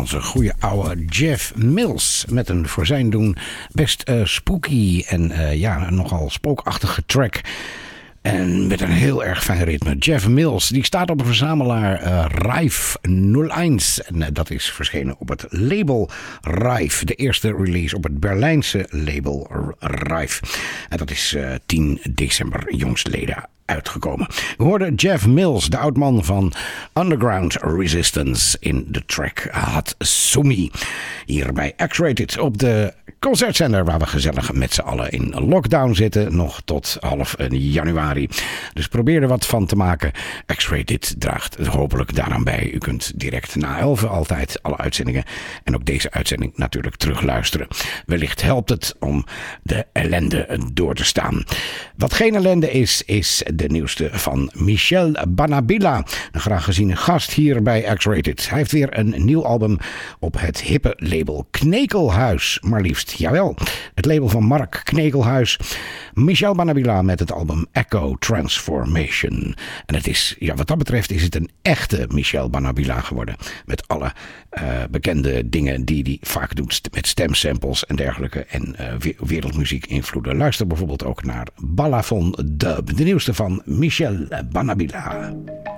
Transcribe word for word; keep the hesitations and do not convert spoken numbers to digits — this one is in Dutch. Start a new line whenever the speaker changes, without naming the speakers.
Onze goede oude Jeff Mills met een voor zijn doen best uh, spooky en uh, ja, nogal spookachtige track. En met een heel erg fijn ritme. Jeff Mills, die staat op de verzamelaar uh, Rife nul één. En uh, dat is verschenen op het label Rife. De eerste release op het Berlijnse label Rife. En dat is uh, tien december jongstleden uitgekomen. We hoorden Jeff Mills, de oudman van Underground Resistance, in de track Hatsumi. Hier bij X-Rated op de concertzender waar we gezellig met z'n allen in lockdown zitten. Nog tot half januari. Dus probeer er wat van te maken. X-Rated draagt hopelijk daaraan bij. U kunt direct na elf altijd alle uitzendingen en ook deze uitzending natuurlijk terugluisteren. Wellicht helpt het om de ellende door te staan. Wat geen ellende is, is de nieuwste van Michel Banabila. Een graag geziene gast hier bij X-Rated. Hij heeft weer een nieuw album op het hippe label Knekelhuis. Maar liefst, jawel, het label van Mark Knekelhuis. Michel Banabila met het album Echo Transformation. En het is, ja, wat dat betreft is het een echte Michel Banabila geworden. Met alle uh, bekende dingen die hij vaak doet. Met stemsamples en dergelijke. En uh, wereldmuziek invloeden. Luister bijvoorbeeld ook naar Balafon Dub. De nieuwste van Michel Banabila.